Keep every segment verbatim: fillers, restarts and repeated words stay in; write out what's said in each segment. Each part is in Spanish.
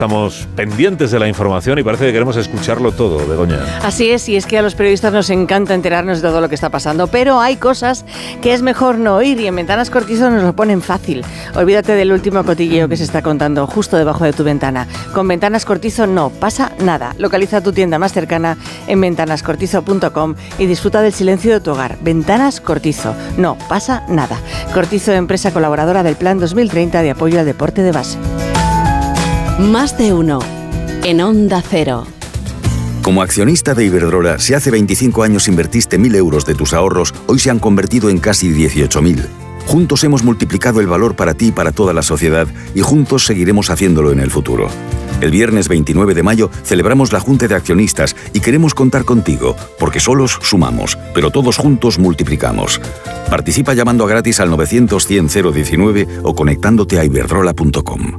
Estamos pendientes de la información y parece que queremos escucharlo todo, Begoña. Así es, y es que a los periodistas nos encanta enterarnos de todo lo que está pasando, pero hay cosas que es mejor no oír y en Ventanas Cortizo nos lo ponen fácil. Olvídate del último cotilleo que se está contando justo debajo de tu ventana. Con Ventanas Cortizo no pasa nada. Localiza tu tienda más cercana en ventanas cortizo punto com y disfruta del silencio de tu hogar. Ventanas Cortizo, no pasa nada. Cortizo, empresa colaboradora del Plan dos mil treinta de apoyo al deporte de base. Más de uno en Onda Cero. Como accionista de Iberdrola, si hace veinticinco años invertiste mil euros de tus ahorros, hoy se han convertido en casi dieciocho mil. Juntos hemos multiplicado el valor para ti y para toda la sociedad y juntos seguiremos haciéndolo en el futuro. El viernes veintinueve de mayo celebramos la Junta de Accionistas y queremos contar contigo, porque solos sumamos, pero todos juntos multiplicamos. Participa llamando a gratis al novecientos cien cero diecinueve o conectándote a iberdrola punto com.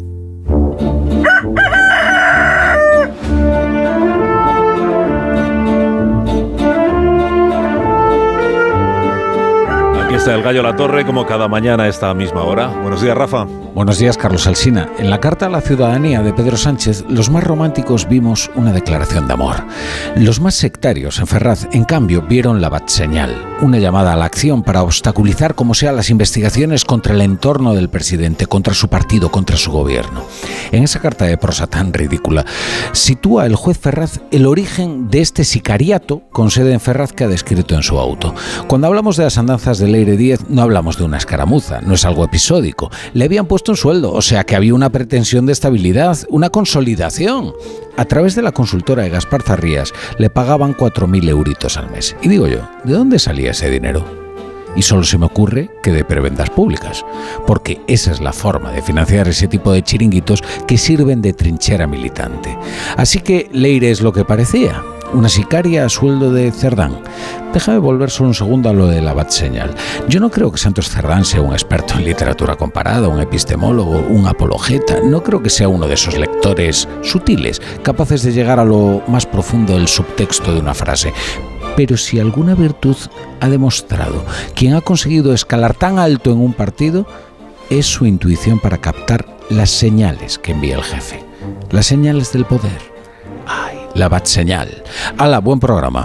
Aquí está el Gallo La Torre, como cada mañana a esta misma hora. Buenos días, Rafa. Buenos días, Carlos Alsina. En la carta a la ciudadanía de Pedro Sánchez, los más románticos vimos una declaración de amor. Los más sectarios en Ferraz, en cambio, vieron la batseñal, una llamada a la acción para obstaculizar como sea las investigaciones contra el entorno del presidente, contra su partido, contra su gobierno. En esa carta de prosa tan ridícula, sitúa el juez Ferraz el origen de este sicariato con sede en Ferraz que ha descrito en su auto. Cuando hablamos de las andanzas de Leire Díez, no hablamos de una escaramuza, no es algo episódico. Le habían puesto un sueldo, o sea que había una pretensión de estabilidad, una consolidación. A través de la consultora de Gaspar Zarrías le pagaban cuatro mil euritos al mes. Y digo yo, ¿de dónde salía ese dinero? Y solo se me ocurre que de prebendas públicas, porque esa es la forma de financiar ese tipo de chiringuitos que sirven de trinchera militante. Así que Leire es lo que parecía, una sicaria a sueldo de Cerdán. Déjame volver solo un segundo a lo de la batseñal. Yo no creo que Santos Cerdán sea un experto en literatura comparada, un epistemólogo, un apologeta. No creo que sea uno de esos lectores sutiles, capaces de llegar a lo más profundo del subtexto de una frase. Pero si alguna virtud ha demostrado quien ha conseguido escalar tan alto en un partido, es su intuición para captar las señales que envía el jefe. Las señales del poder. ¡Ay! La batseñal. ¡Hala! Buen programa.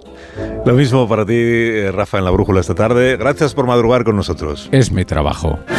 Lo mismo para ti, Rafa, en La Brújula esta tarde. Gracias por madrugar con nosotros. Es mi trabajo.